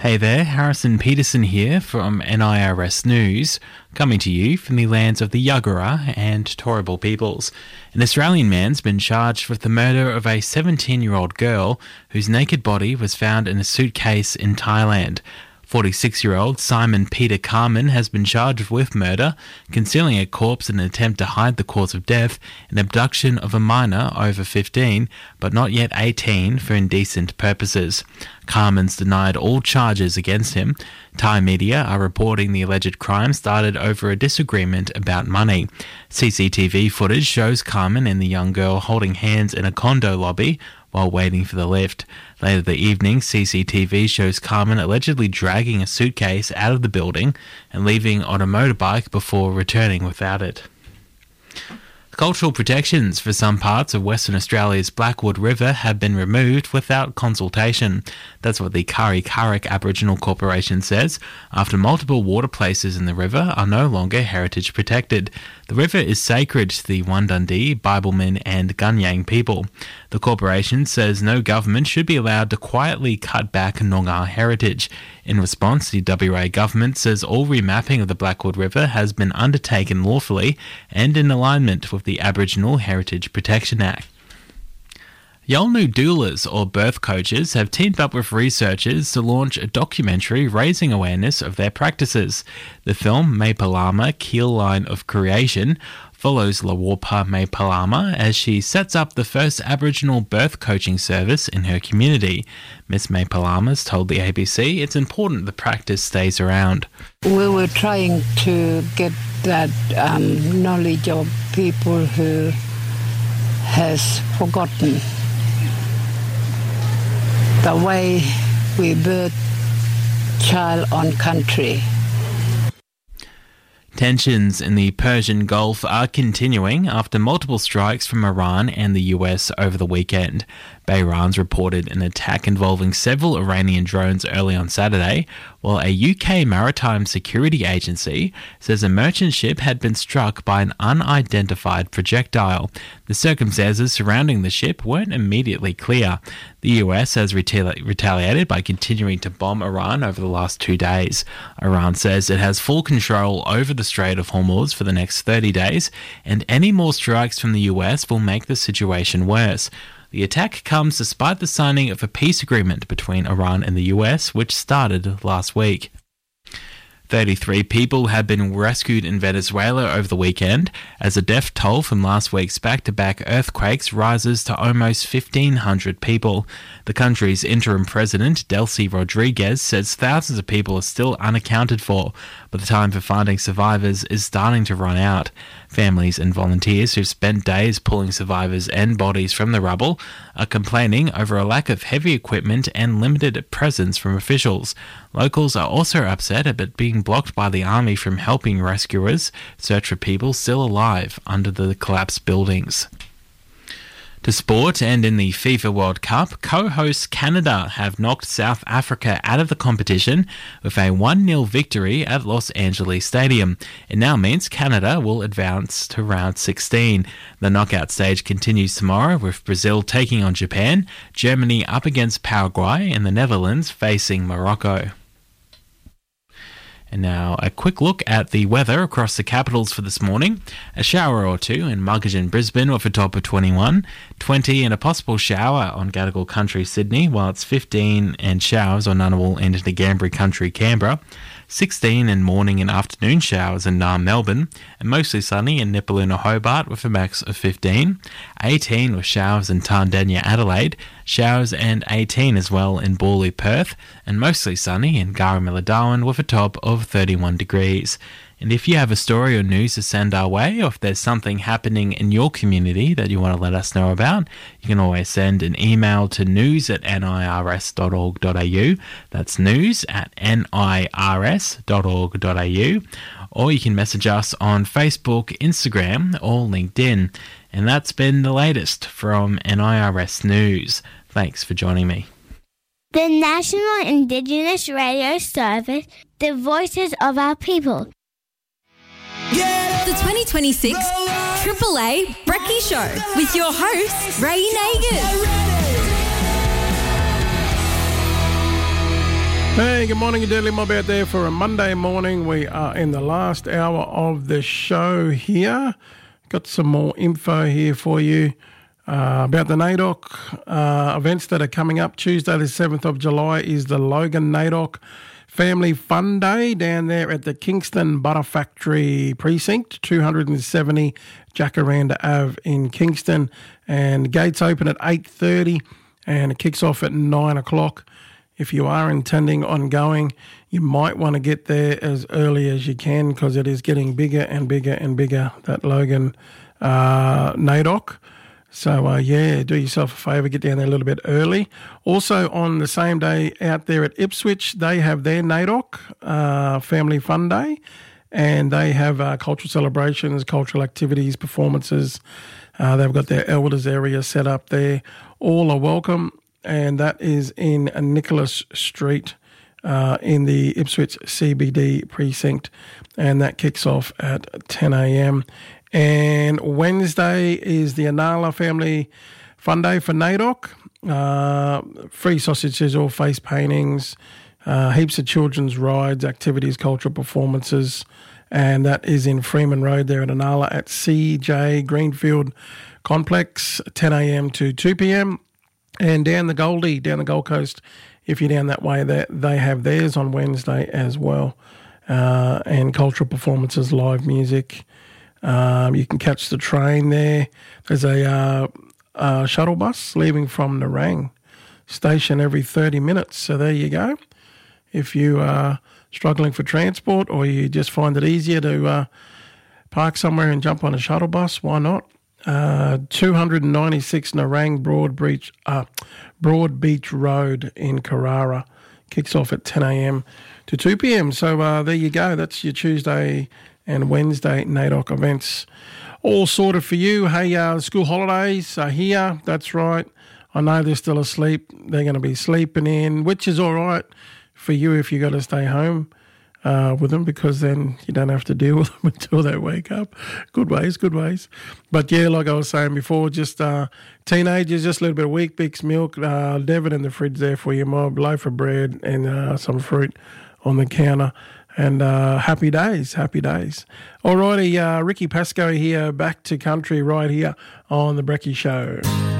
Hey there, Harrison Peterson here from NIRS News, coming to you from the lands of the Yagara and Turrbal peoples. An Australian man's been charged with the murder of a 17-year-old girl whose naked body was found in a suitcase in Thailand. 46-year-old Simon Peter Carman has been charged with murder, concealing a corpse in an attempt to hide the cause of death, and abduction of a minor over 15, but not yet 18, for indecent purposes. Carman's denied all charges against him. Thai media are reporting the alleged crime started over a disagreement about money. CCTV footage shows Carman and the young girl holding hands in a condo lobby while waiting for the lift. Later that evening, CCTV shows Carman allegedly dragging a suitcase out of the building and leaving on a motorbike before returning without it. Cultural protections for some parts of Western Australia's Blackwood River have been removed without consultation. That's what the Kari Karak Aboriginal Corporation says, after multiple water places in the river are no longer heritage protected. The river is sacred to the Wandundee, Bibleman and Gunyang people. The corporation says no government should be allowed to quietly cut back Noongar heritage. In response, the WA government says all remapping of the Blackwood River has been undertaken lawfully and in alignment with the Aboriginal Heritage Protection Act. Yolngu doulas, or birth coaches, have teamed up with researchers to launch a documentary raising awareness of their practices. The film, Mapalama, Keel Line of Creation, follows Lawarpa Mapalama as she sets up the first Aboriginal birth coaching service in her community. Miss Mapalama's told the ABC it's important the practice stays around. We were trying to get that knowledge of people who has forgotten the way we birth child on country. Tensions in the Persian Gulf are continuing after multiple strikes from Iran and the US over the weekend. Bahrain's reported an attack involving several Iranian drones early on Saturday, while a UK maritime security agency says a merchant ship had been struck by an unidentified projectile. The circumstances surrounding the ship weren't immediately clear. The US has retaliated by continuing to bomb Iran over the last 2 days. Iran says it has full control over the Strait of Hormuz for the next 30 days, and any more strikes from the US will make the situation worse. The attack comes despite the signing of a peace agreement between Iran and the US, which started last week. 33 people have been rescued in Venezuela over the weekend as the death toll from last week's back-to-back earthquakes rises to almost 1,500 people. The country's interim president, Delcy Rodriguez, says thousands of people are still unaccounted for, but the time for finding survivors is starting to run out. Families and volunteers who've spent days pulling survivors and bodies from the rubble are complaining over a lack of heavy equipment and limited presence from officials. Locals are also upset about being blocked by the army from helping rescuers search for people still alive under the collapsed buildings. To sport, and in the FIFA World Cup, co-hosts Canada have knocked South Africa out of the competition with a 1-0 victory at Los Angeles Stadium. It now means Canada will advance to round 16. The knockout stage continues tomorrow with Brazil taking on Japan, Germany up against Paraguay, and the Netherlands facing Morocco. And now a quick look at the weather across the capitals for this morning. A shower or two in Muggeridge, Brisbane with a top of 21, 20 and a possible shower on Gadigal Country, Sydney, while it's 15 and showers on Ngunnawal and Ngambri Country, Canberra. 16 and morning and afternoon showers in Naarm, Melbourne, and mostly sunny in Nipaluna, Hobart with a max of 15. 18 with showers in Tardenya, Adelaide, showers and 18 as well in Borley, Perth, and mostly sunny in Garamilla, Darwin with a top of 31 degrees. And if you have a story or news to send our way, or if there's something happening in your community that you want to let us know about, you can always send an email to news@nirs.org.au. That's news@nirs.org.au. Or you can message us on Facebook, Instagram, or LinkedIn. And that's been the latest from NIRS News. Thanks for joining me. The National Indigenous Radio Service, the voices of our people. The 2026 AAA Brekkie Show with your host, Ray Nagers. Hey, good morning, Deadly Mob out there for a Monday morning. We are in the last hour of the show here. Got some more info here for you about the NAIDOC events that are coming up. Tuesday the 7th of July is the Logan NAIDOC Family Fun Day down there at the Kingston Butter Factory Precinct, 270 Jacaranda Ave in Kingston. And gates open at 8:30 and it kicks off at 9 o'clock. If you are intending on going, you might want to get there as early as you can because it is getting bigger and bigger and bigger, that Logan NAIDOC. So, do yourself a favour, get down there a little bit early. Also, on the same day out there at Ipswich, they have their NAIDOC Family Fun Day, and they have cultural celebrations, cultural activities, performances. They've got their elders area set up there. All are welcome. And that is in Nicholas Street in the Ipswich CBD precinct. And that kicks off at 10 a.m. And Wednesday is the Anala Family Fun Day for NAIDOC. Free sausage sizzle, face paintings, heaps of children's rides, activities, cultural performances. And that is in Freeman Road there at Anala at CJ Greenfield Complex, 10 a.m. to 2 p.m. And down the Gold Coast, if you're down that way, they have theirs on Wednesday as well. And cultural performances, live music. You can catch the train there. There's a shuttle bus leaving from Nerang station every 30 minutes. So there you go. If you are struggling for transport or you just find it easier to park somewhere and jump on a shuttle bus, why not? 296 Nerang Broad Beach Road in Carrara. Kicks off at 10 a.m. to 2 p.m. So there you go. That's your Tuesday and Wednesday NAIDOC events. All sorted for you. Hey, school holidays are here. That's right. I know they're still asleep. They're going to be sleeping in, which is all right for you if you got to stay home with them, because then you don't have to deal with them until they wake up. Good ways. But yeah, like I was saying before, just teenagers, just a little bit of Weet-Bix milk, Devon in the fridge there for your mob, loaf of bread and some fruit on the counter. And happy days. Alrighty, Ricky Pascoe here, back to country right here on The Brekkie Show.